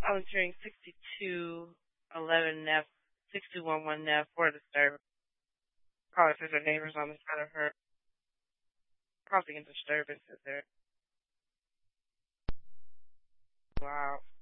I was hearing 6211 Neff, 6211 Neff for disturbance. Probably because her neighbors on the side of her causing a disturbance there. Wow.